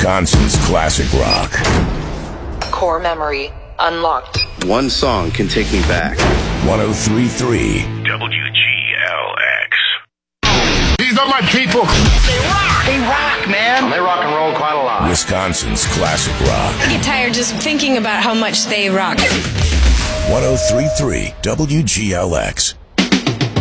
Wisconsin's classic rock. Core memory unlocked. One song can take me back. 1033 WGLX. These are my people. They rock! They rock, man! They rock and roll quite a lot. Wisconsin's classic rock. I get tired just thinking about how much they rock. 1033 WGLX.